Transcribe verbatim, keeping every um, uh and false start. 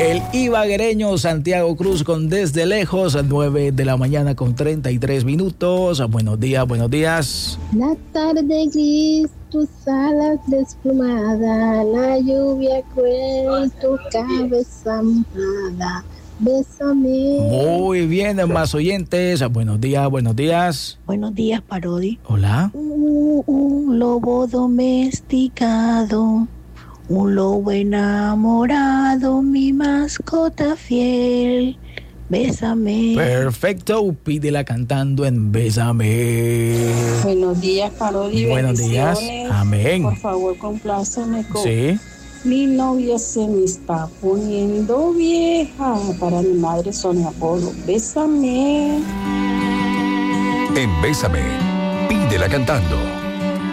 El ibaguereño Santiago Cruz con Desde Lejos, a nueve de la mañana con treinta y tres minutos. Buenos días, buenos días. La tarde gris, tus alas desplumadas, la lluvia cruel, tu cabeza mojada. Bésame. Muy bien, más oyentes. Buenos días, buenos días. Buenos días, Parodi. Hola. Un, un lobo domesticado, un lobo enamorado, mi mascota fiel. Bésame. Perfecto, pídela cantando en Bésame. Buenos días, Parodi. Buenos días. Amén. Por favor, compláceme con... Sí. Mi novia se me está poniendo vieja, para mi madre Sonia Polo. Bésame. En Bésame, pídela cantando.